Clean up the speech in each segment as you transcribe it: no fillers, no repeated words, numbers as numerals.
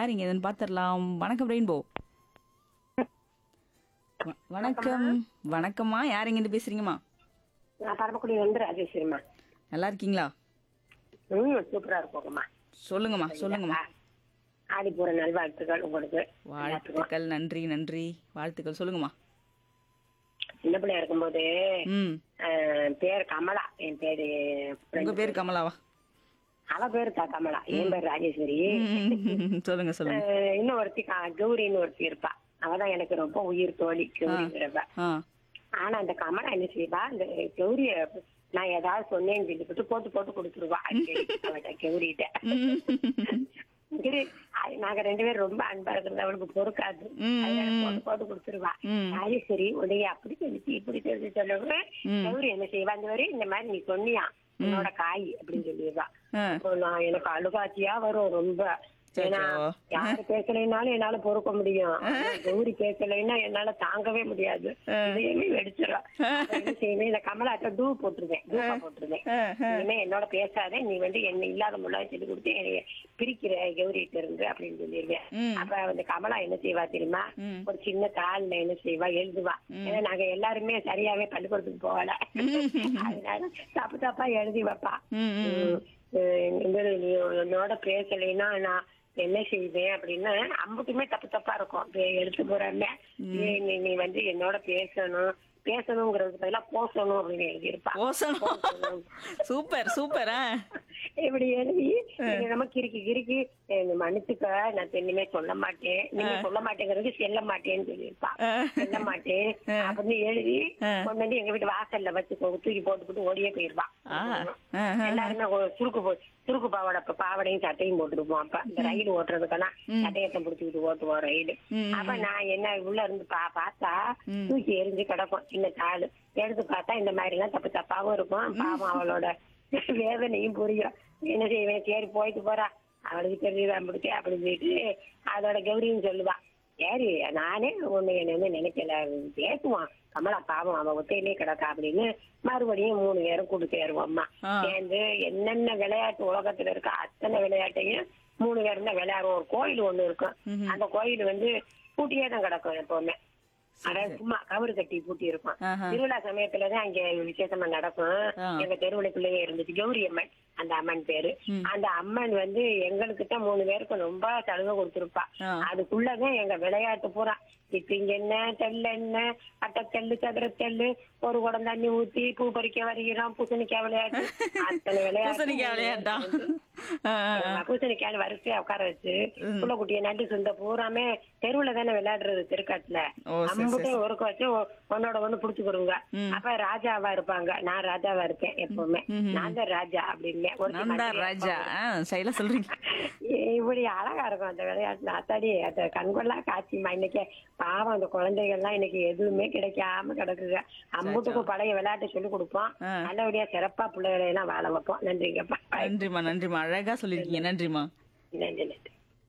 யார் இங்க இதுன்னு பாத்திரலாம். வணக்கம் ரெயின்போ. வணக்கம். வணக்கம்மா, யார் இங்க இருந்து பேசுறீங்கம்மா? நான் பரமக்குடியில இருந்து ராஜேஸ்வரிமா. நல்லா இருக்கீங்களா? சூப்பரா இருக்குங்கம்மா. சொல்லுங்கம்மா சொல்லுங்கம்மா. ஆடிப்பூர நல்வாழ்த்துக்கள் உங்களுக்கு. வாழ்த்துக்கள். நன்றி நன்றி. வாழ்த்துக்கள். சொல்லுங்கம்மா. சின்ன பிள்ளையா இருக்கும்போது ம். பேர் கமலா. என் பேரு உங்க பேர் கமலாவா? அவ பேரு கமலா, என் பேர் ராஜேஸ்வரி. சொல்லுங்க சொல்லுங்க. இன்னும் ஒருத்தி கௌரின்னு ஒருத்தி இருப்பா. அவதான் எனக்கு ரொம்ப உயிர் தோழி கௌரிங்கிறப்ப. ஆ. ஆனா அந்த கமலா என்ன செய்வா, இந்த கௌரிய நான் ஏதாவது சொன்னேன்னு சொல்லிட்டு போட்டு போட்டு கொடுத்துருவா அவட்ட கௌரிட்ட. நாங்க 2 பேரும் ரொம்ப அன்பா இருக்கிறது அவளுக்கு பொறுக்காது. போட்டு போட்டு கொடுத்துருவா. ராஜேஸ்வரி உடைய அப்படி சொல்லிச்சு இப்படி சொல்லி சொல்லவே கௌரி என்ன செய்வா, இந்த வரை இந்த மாதிரி நீ சொன்னியா உன்னோட காய் அப்படின்னு சொல்லிடுவா. நான் எனக்கு அழுகாட்சியா வரும் ரொம்ப. ஏன்னா யாரு பேசலைன்னாலும் என்னால பொறுக்க முடியும். கௌரி பேசலைன்னா என்னால தாங்கவே முடியாது. இதையுமே வெடிச்சிடும். என்ன செய்வேன், இந்த கமலாட்ட டூ போட்டுருவேன். இனிமே என்னோட பேசாதே, நீ என்ன இல்லாத முள்ளாக சொல்லி கொடுத்து என்னைய பிரிக்கிற கௌரிட்டு இருந்து அப்படின்னு சொல்லிடுவேன். அப்ப அந்த கமலா என்ன செய்வா தெரியுமா, ஒரு சின்ன தாள்ல என்ன செய்வா எழுதுவா. ஏன்னா நாங்க எல்லாருமே சரியாவே பள்ளிக்கூடத்துக்கு போகல, அதனால தப்பு தப்பா எழுதி வைப்பா. நீ என்னோட பேசலைன்னா நான் என்ன செய்வேன் அப்படின்னு அம்புக்குமே தப்பு தப்பா இருக்கும். எடுத்து போறாங்க, நீ என்னோட பேசணுங்கிறதுக்கு பதிலா போசணும் அப்படின்னு எழுதியிருப்பா. Super super. இப்படி எழுதி நம்ம கிறுக்கி மன்னிச்சுக்க, நான் இனிமே சொல்ல மாட்டேன், நீங்க சொல்ல மாட்டேங்கிறது செல்ல மாட்டேன்னு சொல்லியிருப்பா. செல்ல மாட்டேன் அப்படின்னு எழுதி கொண்டு வந்து எங்க வீட்டு வாசல்ல வச்சு தூக்கி போட்டுக்கிட்டு ஓடியே போயிருவா. எல்லாருமே சுருக்கு பாவாடையும் சட்டையும் போட்டுருப்போம். அப்ப இந்த ரயில் ஓட்டுறதுக்கெல்லாம் சட்டையத்தை பிடிச்சிக்கிட்டு ஓட்டுவோம் ரயில். அப்ப நான் என்ன உள்ள இருந்து பார்த்தா தூக்கி எரிஞ்சு கிடக்கும் சின்ன தாள். எடுத்து பார்த்தா இந்த மாதிரி எல்லாம் தப்பு தப்பாவும் இருக்கும். பாவம் அவளோட வேதனையும் புரியும். என்ன செய்வேன், சரி போயிட்டு போறா, அவளுக்கு தெரியுதான் பிடிச்சி அப்படின்னு சொல்லிட்டு அதோட கௌரியும் சொல்லுவா. சரி நானே ஒண்ணு என்ன நினைக்கல, பேசுவான் கமலா பாவம் அவ ஒத்தையிலே கிடக்கா அப்படின்னு மறுபடியும் 3 பேரும் கூட்டு சேருவோம்மா. சேர்ந்து என்னென்ன விளையாட்டு உலகத்துல இருக்க அத்தனை விளையாட்டையும் 3 பேரும் தான் விளையாடுவோம். ஒரு கோயில் ஒண்ணு இருக்கும். அந்த கோயில் பூட்டியே தான் கிடக்கும் எப்பவுமே. அதாவது சும்மா கவரு கட்டி பூட்டி இருக்கும். திருவிழா சமயத்துலதான் அங்க விசேஷமா நடக்கும். எங்க தெருவுக்குள்ளேயே இருந்துச்சு கௌரி அம்மன், அந்த அம்மன் பேரு. அந்த அம்மன் எங்களுக்குத்தான் 3 பேருக்கு ரொம்ப சலுகை கொடுத்துருப்பா. அதுக்குள்ளதான் எங்க விளையாட்டு பூரா இங்க என்ன தெல்ல என்ன அட்டத்தல்லு சதுரத்தல்லு, ஒரு குடம் தண்ணி ஊத்தி பூ பறிக்க வருகிறோம், பூசணிக்காய் விளையாட்டு, அத்தனை விளையாட்டு. பூசணிக்காய் வரிசையா உட்கார வச்சு புள்ளக்குட்டிய நண்டு சுந்த பூராமே தெருவுல தானே விளையாடுறது திருக்காட்டுல. அம்புட்டையும் ஒருக்க வச்சு ஒன்னோட ஒண்ணு புடிச்சு கொடுங்க. அப்ப ராஜாவா இருப்பாங்க, நான் ராஜாவா இருப்பேன் எப்பவுமே. நான் தான் ராஜா அப்படின்னு இப்படி அழகா இருக்கும் அந்த விளையாட்டுல. அத்தாடி அந்த கண்கொள்ளா காட்சிமா. இன்னைக்கு பாவம் அந்த குழந்தைகள்லாம் இன்னைக்கு எதுவுமே கிடைக்காம கிடக்குங்க. அம்புட்டுக்கும் பழைய விளையாட்டு சொல்லி கொடுப்போம். நல்லபடியா சிறப்பா பிள்ளைகளை எல்லாம் வாழ வைப்போம். நன்றிங்கப்பா. நன்றிமா நன்றிமா, அழகா சொல்லிருக்கீங்க. நன்றிமா. நன்றி நன்றி.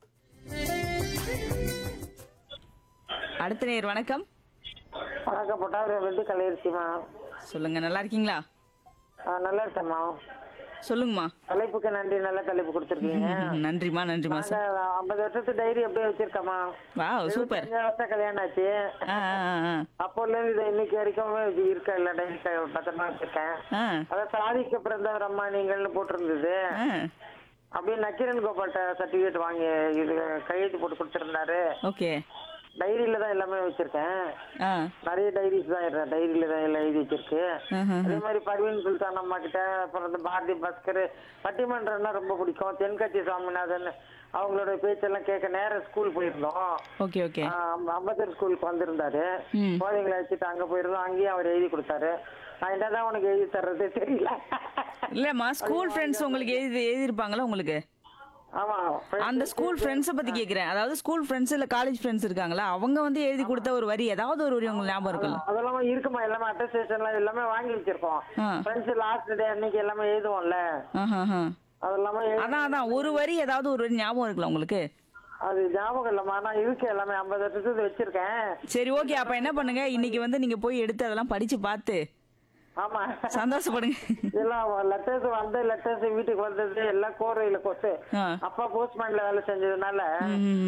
அடுத்த நேர் வணக்கம். வணக்கம் பொட்டாவது கலையரிசிமா. சொல்லுங்க, நல்லா இருக்கீங்களா? நல்லா இருக்கேம்மா. சொல்லுங்கம்மா. தலைப்புக்கு நன்றி, நல்ல தலைப்பு கொடுத்துருக்கீங்க. நன்றிமா நன்றிமா. 50 வருஷத்து டைரி அப்படியே வச்சிருக்கம்மா. Wow super. 5 வருஷம் கல்யாணம் ஆச்சு. அப்போல இருந்து இன்னைக்கு வரைக்கும் இது இருக்க இல்ல டைரி பத்திரமா வச்சிருக்கேன். அதான் சாதிக்க பிறந்தவர் அம்மா நீங்கள்னு போட்டிருந்தது. அப்படியே நக்கீரன் கோபால்ட்ட சர்டிபிகேட் வாங்கி இது கையெழுத்து போட்டு கொடுத்துருந்தாரு. ஓகே. டைரியில தான் எல்லாமே வச்சிருக்கேன். நிறைய டைரிஸ் தான் டைரியில தான் எல்லாம் எழுதி வச்சிருக்கு. அதே மாதிரி பர்வீன் சுல்தான் அம்மா கிட்ட, அப்புறம் இந்த பாரதி பாஸ்கர் பட்டிமன்றம்னா ரொம்ப பிடிக்கும். தென்கட்சி சுவாமிநாதன் அவங்களோட பேச்செல்லாம் கேட்க நேரம் ஸ்கூல் போயிருந்தோம். அம்பத்தூர் ஸ்கூலுக்கு வந்திருந்தாரு. குழந்தைங்களை வச்சுட்டு அங்க போயிருந்தோம். அங்கேயும் அவர் எழுதி கொடுத்தாரு. நான் என்னதான் உனக்கு எழுதி தர்றது தெரியல. இல்லம்மா, ஸ்கூல் ஃப்ரெண்ட்ஸ் உங்களுக்கு எழுதி இருப்பாங்களா உங்களுக்கு? அந்த ஸ்கூல் ஃப்ரெண்ட்ஸ பத்தி கேக்குறேன். அதாவது ஸ்கூல் ஃப்ரெண்ட்ஸ் இல்ல காலேஜ் ஃப்ரெண்ட்ஸ் இருக்காங்களா, அவங்க எழுதி கொடுத்த ஒரு வரி, ஏதாவது ஒரு வரி உங்களுக்கு ஞாபகம் இருக்குல்ல? அதெல்லாம் இருக்குமா, எல்லாமே அட்டஸ்டேஷன்ல எல்லாமே வாங்கி வச்சிருக்கோம். ஃப்ரெண்ட்ஸ் லாஸ்ட் டே அன்னைக்கு எல்லாமே எழுதுவோம்ல, அதெல்லாம். அதான் ஒரு வரி, ஏதாவது ஒரு வரி ஞாபகம் இருக்குல்ல உங்களுக்கு? அது ஞாபகம் இல்லம்மா, நான் இருக்கு எல்லாமே 50 வருஷத்துக்கு வச்சிருக்கேன். சரி ஓகே, அப்ப என்ன பண்ணுங்க, இன்னைக்கு நீங்க போய் எடுத்து அதெல்லாம் படிச்சு பார்த்து ஆமா சந்தோஷப்படுங்க. எல்லாம் லெட்டர்ஸ் வந்த லெட்டர்ஸ் வீட்டுக்கு வந்தது எல்லாம் கோரையில கொசு. அப்பா போஸ்ட்மேன்ல வேலை செஞ்சதுனால